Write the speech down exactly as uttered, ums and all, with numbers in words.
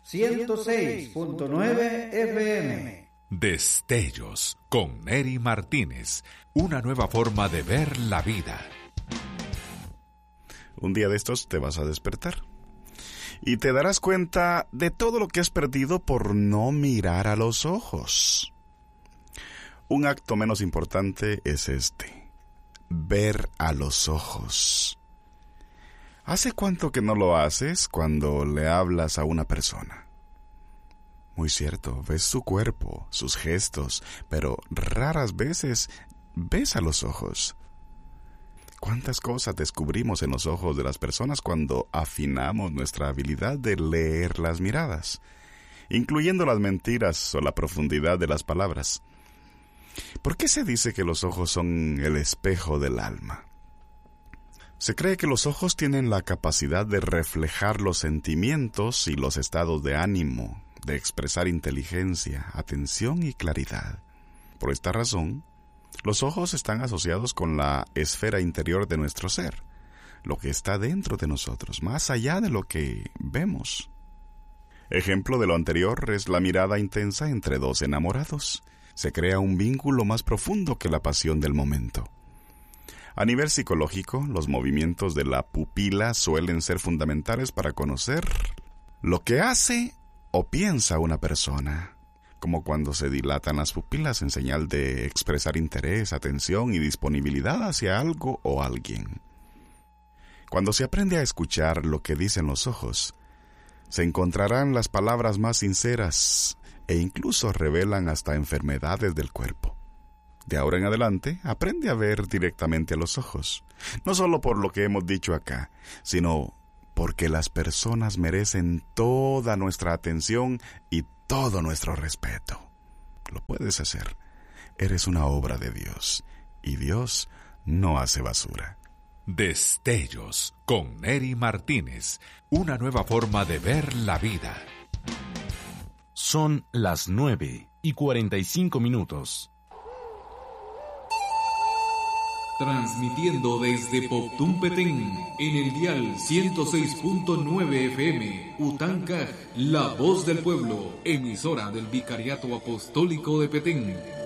ciento seis punto nueve F M. Destellos con Neri Martínez, una nueva forma de ver la vida. Un día de estos te vas a despertar y te darás cuenta de todo lo que has perdido por no mirar a los ojos. Un acto menos importante es este: ver a los ojos. ¿Hace cuánto que no lo haces cuando le hablas a una persona? Muy cierto, ves su cuerpo, sus gestos, pero raras veces ves a los ojos. ¿Cuántas cosas descubrimos en los ojos de las personas cuando afinamos nuestra habilidad de leer las miradas, incluyendo las mentiras o la profundidad de las palabras? ¿Por qué se dice que los ojos son el espejo del alma? Se cree que los ojos tienen la capacidad de reflejar los sentimientos y los estados de ánimo, de expresar inteligencia, atención y claridad. Por esta razón, los ojos están asociados con la esfera interior de nuestro ser, lo que está dentro de nosotros, más allá de lo que vemos. Ejemplo de lo anterior es la mirada intensa entre dos enamorados. Se crea un vínculo más profundo que la pasión del momento. A nivel psicológico, los movimientos de la pupila suelen ser fundamentales para conocer lo que hace o piensa una persona, como cuando se dilatan las pupilas en señal de expresar interés, atención y disponibilidad hacia algo o alguien. Cuando se aprende a escuchar lo que dicen los ojos, se encontrarán las palabras más sinceras e incluso revelan hasta enfermedades del cuerpo. De ahora en adelante, aprende a ver directamente a los ojos, no solo por lo que hemos dicho acá, sino porque las personas merecen toda nuestra atención y todo nuestro respeto. Lo puedes hacer. Eres una obra de Dios, y Dios no hace basura. Destellos con Neri Martínez, una nueva forma de ver la vida. Son las nueve y cuarenta y cinco minutos. Transmitiendo desde Poptún Petén, en el dial ciento seis punto nueve F M, Utancaj, la voz del pueblo, emisora del Vicariato Apostólico de Petén.